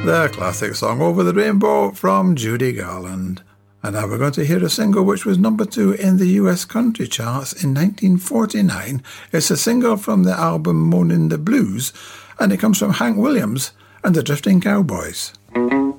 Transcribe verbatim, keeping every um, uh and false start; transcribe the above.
The classic song Over the Rainbow from Judy Garland. And now we're going to hear a single which was number two in the U S country charts in nineteen forty-nine. It's a single from the album Moanin' the Blues, and it comes from Hank Williams and the Drifting Cowboys.